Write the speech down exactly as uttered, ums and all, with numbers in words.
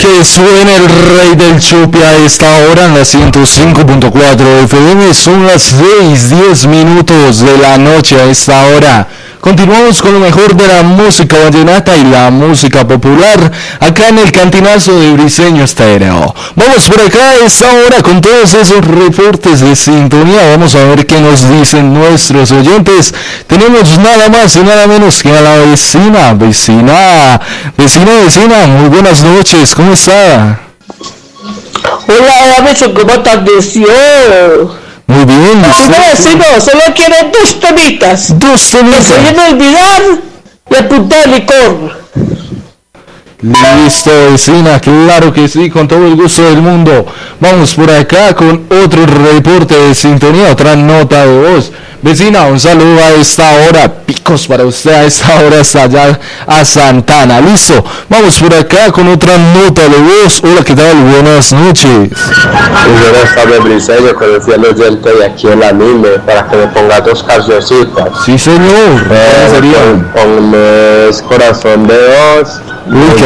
Que suene el rey del Chopi a esta hora en la ciento cinco punto cuatro F M. Son las seis diez minutos de la noche a esta hora. Continuamos con lo mejor de la música vallenata y la música popular acá en el Cantinazo de Briseño Estéreo. Vamos por acá a esta hora con todos esos reportes de sintonía. Vamos a ver qué nos dicen nuestros oyentes. Tenemos nada más y nada menos que a la vecina, vecina, vecina, vecina. Muy buenas noches, ¿cómo está? Hola, Emerson, ¿cómo te amandeció? Muy bien. No, vecino, solo quiero dos temitas. Dos temitas. Que se llene olvidar y apuntar licor. Listo, vecina, claro que sí, con todo el gusto del mundo. Vamos por acá con otro reporte de sintonía, otra nota de voz. Vecina, un saludo a esta hora, picos para usted a esta hora hasta allá a Santana. Listo, vamos por acá con otra nota de voz. Hola, ¿qué tal? Buenas noches. Buenas tardes, Briseño, conocí al oyente de aquí el anime para que me ponga dos cancioncitas. Sí, señor. Eh, sería? Ponme Corazón de Oz. Uy, qué